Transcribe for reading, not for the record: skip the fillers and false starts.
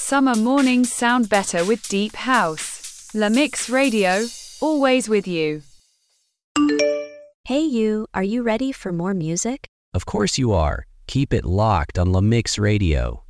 Summer mornings sound better with deep house. La Mix Radio, always with you. Hey you, are you ready for more music? Of course you are. Keep it locked on La Mix Radio.